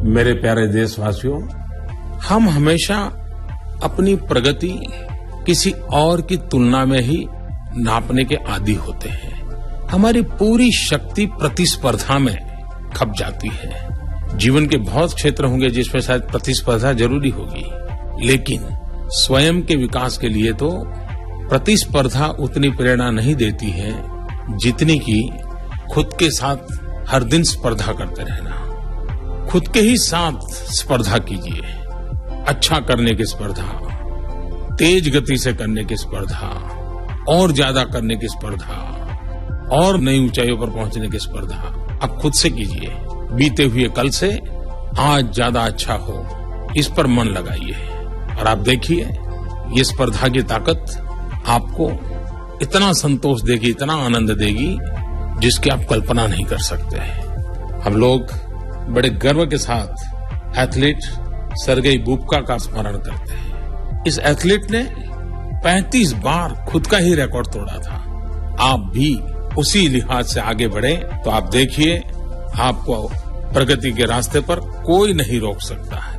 मेरे प्यारे देशवासियों, हम हमेशा अपनी प्रगति किसी और की तुलना में ही नापने के आदी होते हैं। हमारी पूरी शक्ति प्रतिस्पर्धा में खप जाती है। जीवन के बहुत क्षेत्र होंगे जिसमें शायद प्रतिस्पर्धा जरूरी होगी, लेकिन स्वयं के विकास के लिए तो प्रतिस्पर्धा उतनी प्रेरणा नहीं देती है जितनी कि खुद के साथ हर दिन स्पर्धा करते रहना। खुद के ही साथ स्पर्धा कीजिए। अच्छा करने की स्पर्धा, तेज गति से करने की स्पर्धा, और ज्यादा करने की स्पर्धा, और नई ऊंचाइयों पर पहुंचने की स्पर्धा अब खुद से कीजिए। बीते हुए कल से आज ज्यादा अच्छा हो, इस पर मन लगाइए और आप देखिए ये स्पर्धा की ताकत आपको इतना संतोष देगी, इतना आनंद देगी जिसकी आप कल्पना नहीं कर सकते। हम लोग बड़े गर्व के साथ एथलीट सर्गेई बुबका का स्मरण करते हैं। इस एथलीट ने 35 बार खुद का ही रिकॉर्ड तोड़ा था। आप भी उसी लिहाज से आगे बढ़े तो आप देखिए आपको प्रगति के रास्ते पर कोई नहीं रोक सकता है।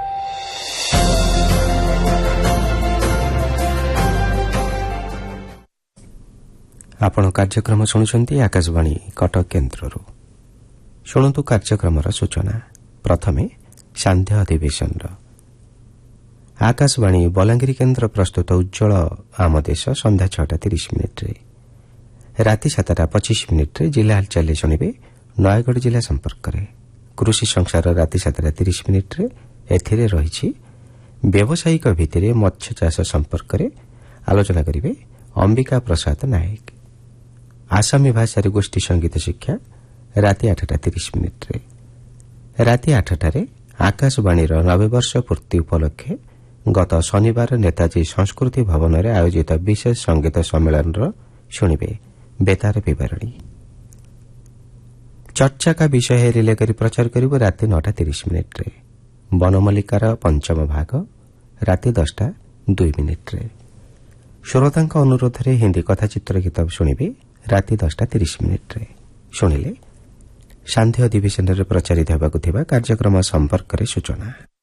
आपण कार्यक्रम शुणुछंती आकाशवाणी कटक केन्द्ररू। शुणु कार्यक्रमर सूचना। प्रथमे सांध्य अधिवेशन। आकाशवाणी बलांगीर केन्द्र प्रस्तुत उज्जवल आम देश संध्या 6:30 राति 7:25 जिला हालचाल शुणिबे नयगढ़ जिला संपर्क में। कृषि संसार राति 7:30 एथिरे रही व्यावसायिक भित्तिरे मत्स्य चाष संपर्क में आलोचना करेंगे अंबिका प्रसाद नायक। आसामी भाषा गोष्ठी संगीत शिक्षा राति 8:30 राति 8टारे आकाशवाणी 90 वर्ष पूर्ति उपलक्षे गत शनिवार नेताजी संस्कृति भवन में आयोजित विशेष संगीत सम्मेलन शुणिबे बेतार विवरणी। चर्चा का विषय रिले कर प्रचार करिब राति 9:30 वनमल्लिकार पंचम भाग राति 10:02 श्रोतांक अनुरोध रे हिंदी कथाचित्र गीत शुणिबे राति 10:30 शुणिले सांध्य अधिवेशन में प्रचारित होगा कार्यक्रम संपर्क में सूचना।